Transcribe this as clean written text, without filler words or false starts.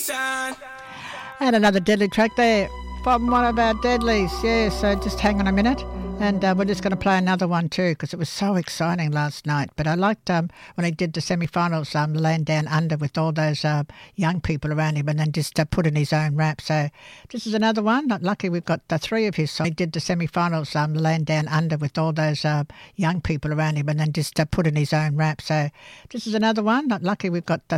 And another deadly track there from one of our deadlies. Yeah, so just hang on a minute. And we're just going to play another one too because it was so exciting last night. But I liked when he did the semi-finals, Land Down Under with all those young people around him and then just put in his own rap. So this is another one. Not lucky we've got the three of his songs. He did the semi-finals, Land Down Under with all those young people around him and then just put in his own rap. So this is another one. Not lucky we've got the